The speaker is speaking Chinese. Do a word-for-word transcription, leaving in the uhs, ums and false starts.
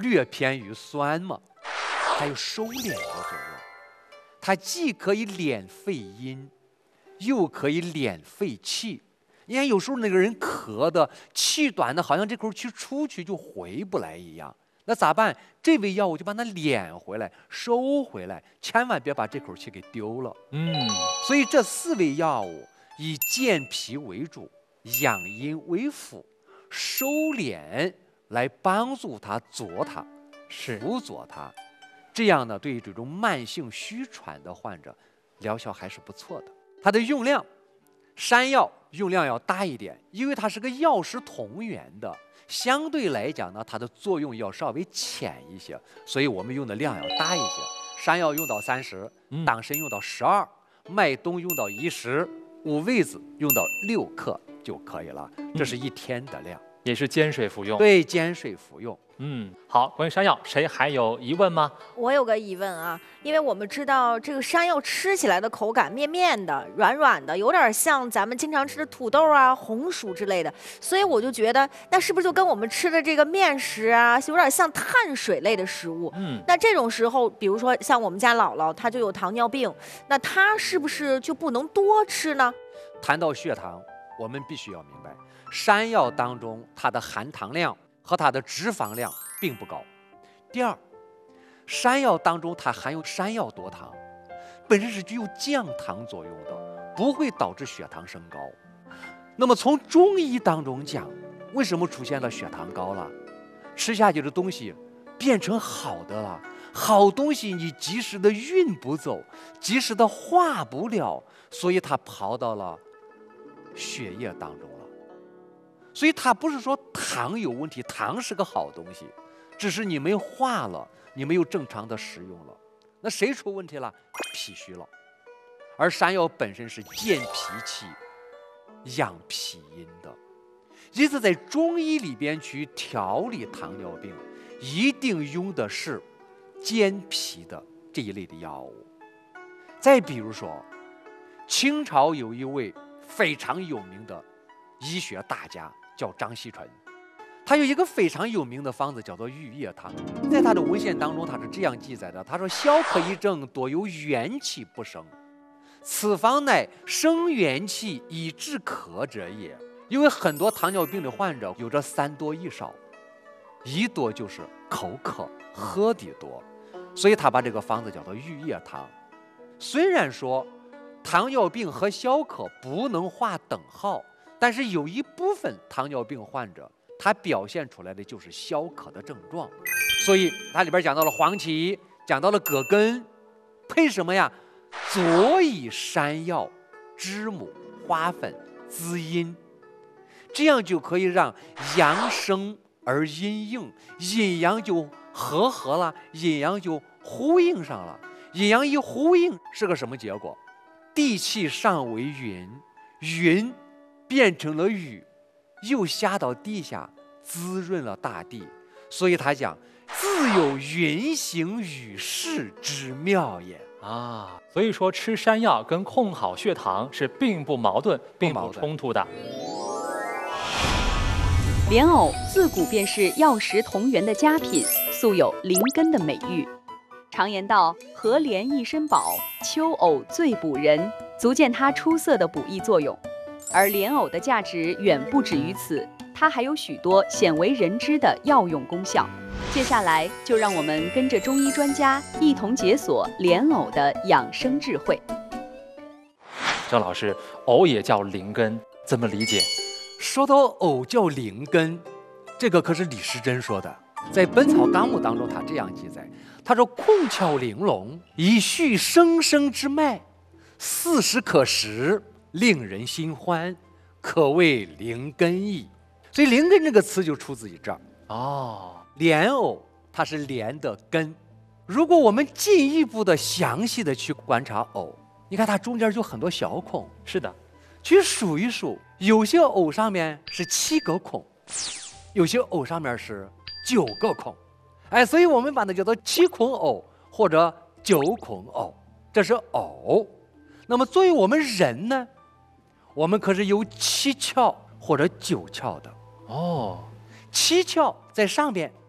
略偏于酸嘛，还有收敛的作用。它既可以敛肺阴，又可以敛肺气。你看有时候那个人咳的气短的，好像这口气出去就回不来一样，那咋办？这味药物就把它敛回来，收回来，千万别把这口气给丢了。 嗯， 所以这四味药物以健脾为主，养阴为辅，收敛来帮助它佐它， 是辅佐它。这样呢，对于这种慢性虚喘的患者，疗效还是不错的。它的用量，山药用量要大一点，因为它是个药食同源的，相对来讲呢，它的作用要稍微浅一些，所以我们用的量要大一些。山药用到三十，党参用到十二，麦冬用到一十，五味子用到六克就可以了。这是一天的量， 也是煎水服用。 对，煎水服用。 嗯，好，关于山药，谁还有疑问吗？ 我有个疑问啊，因为我们知道这个山药吃起来的口感面面的、软软的，有点像咱们经常吃的土豆啊、红薯之类的，所以我就觉得，那是不是就跟我们吃的这个面食啊，有点像碳水类的食物？ 嗯， 那这种时候，比如说像我们家姥姥，她就有糖尿病，那她是不是就不能多吃呢？ 谈到血糖，我们必须要明白，山药当中它的含糖量和它的脂肪量并不高。第二，山药当中它含有山药多糖，本身是具有降糖作用的，不会导致血糖升高。那么从中医当中讲，为什么出现了血糖高了？吃下去的东西变成好的了，好东西你及时的运不走，及时的化不了，所以它跑到了血液当中了。所以它不是说糖有问题，糖是个好东西，只是你没化了，你没有正常的食用了。那谁出问题了？脾虚了。而山药本身是健脾气、养脾阴的，因此在中医里边去调理糖尿病，一定用的是健脾的这一类的药物。再比如说，清朝有一位非常有名的医学大家叫张锡纯，他有一个非常有名的方子叫做玉液汤。在他的文献当中，他是这样记载的，他说：消渴一症，多由元气不生，此方乃生元气以治渴者也。因为很多糖尿病的患者有着三多一少，一多就是口渴喝的多，所以他把这个方子叫做玉液汤。虽然说糖尿病和消渴不能划等号，但是有一部分糖尿病患者他表现出来的就是消渴的症状，所以它里边讲到了黄芪，讲到了葛根，配什么呀？佐以山药、知母、花粉、滋阴，这样就可以让阳生而阴应，阴阳就和合了，阴阳就呼应上了。阴阳一呼应是个什么结果？地气上为云，云变成了雨，又下到地下，滋润了大地。所以他讲自有云行雨势之妙也啊。所以说吃山药跟控好血糖是并不矛盾，并不冲突的。 莲藕自古便是药食同源的佳品，素有灵根的美誉。常言道：和莲一身宝，秋藕最补人，足见它出色的补益作用。而莲藕的价值远不止于此，它还有许多鲜为人知的药用功效。接下来就让我们跟着中医专家一同解锁莲藕的养生智慧。 郑老师，藕也叫灵根，怎么理解？ 说到藕叫灵根，这个可是李时珍说的，在《本草纲目》当中他这样记载，他说：控窍玲珑，以续生生之脉，四时可食，令人心欢，可谓灵根矣。所以灵根这个词就出自于这儿。 哦， 莲藕它是莲的根。如果我们进一步的详细的去观察藕，你看它中间有很多小孔。 是的， 去数一数，有些藕上面是七个孔，有些藕上面是九个孔。哎，所以我们把它叫做七孔藕或者九孔藕，这是藕。那么作为我们人呢，我们可是有七窍或者九窍的。 哦， 七窍在上边，